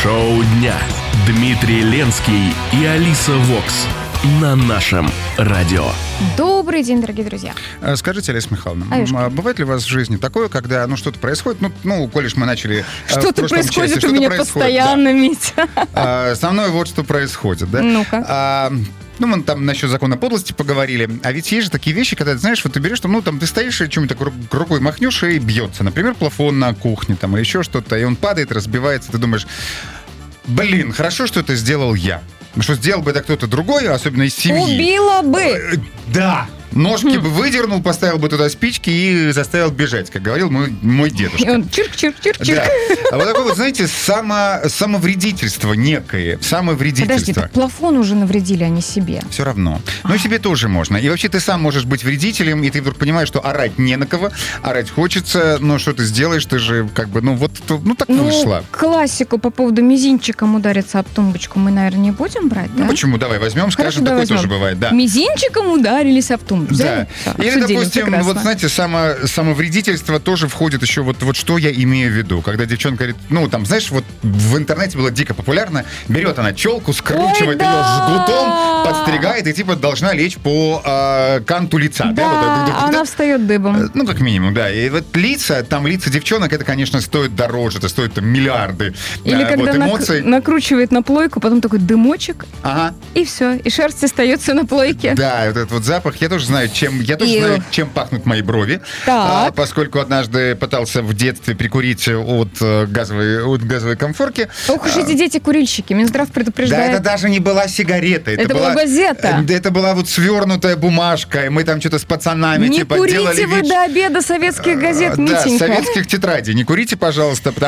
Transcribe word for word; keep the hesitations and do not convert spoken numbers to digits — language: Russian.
Шоу дня. Дмитрий Ленский и Алиса Вокс на нашем радио. Добрый день, дорогие друзья. Скажите, Алиса Михайловна, Аюшка. бывает ли у вас в жизни такое, когда ну, что-то происходит? Ну, ну, коль уж мы начали... Что-то происходит части, у меня происходит, постоянно, да. Митя. А, со мной вот что происходит, да? Ну-ка. А, ну, мы там насчет закона подлости поговорили. А ведь есть же такие вещи, когда, ты знаешь, вот ты берешь, ну, там, ты стоишь и чем-то рукой махнешь, и бьется. Например, плафон на кухне, там, или еще что-то, и он падает, разбивается, ты думаешь, блин, хорошо, что это сделал я. Что сделал бы это кто-то другой, особенно из семьи. Убила бы. Да. Ножки бы выдернул, поставил бы туда спички и заставил бежать, как говорил мой, мой дедушка. И он чирк-чирк-чирк-чирк. Да. А вот такое вот, знаете, само, самовредительство некое. Самовредительство. Подожди, так плафон уже навредили, а не себе. Все равно. Но и себе тоже можно. И вообще ты сам можешь быть вредителем, и ты вдруг понимаешь, что орать не на кого, орать хочется, но что ты сделаешь, ты же как бы, ну вот, ну так ну, вышло. Классику по поводу мизинчиком удариться об тумбочку мы, наверное, не будем брать, да? Ну почему? Давай возьмем, скажем, такое тоже бывает, да. Мизинчиком ударились об тумбочку. Да. Все, или, допустим, прекрасно. вот знаете, само, самовредительство тоже входит еще вот, вот что я имею в виду. Когда девчонка говорит, ну там, знаешь, вот в интернете было дико популярно, берет она челку, скручивает Ой, ее да! жгутом, подстригает и типа должна лечь по э, канту лица. Да, да, вот, она да? встает дыбом. Ну, как минимум, да. И вот лица, там лица девчонок, это, конечно, стоит дороже, это стоит там миллиарды. Или а, когда вот, эмоций. нак- накручивает на плойку, потом такой дымочек, ага. и все, и шерсть остается на плойке. Да, вот этот вот запах, я тоже знаю, чем, я тоже Ил. знаю, чем пахнут мои брови. А, поскольку однажды пытался в детстве прикурить от э, газовой, от газовой конфорки. Ох уж эти дети-курильщики, Минздрав предупреждает. Да, это даже не была сигарета. Это, это была, была газета. Это была вот свернутая бумажка, и мы там что-то с пацанами не типа курите делали вы вид... до обеда советских газет, Да, Митенька. советских тетрадей. Не курите, пожалуйста, потому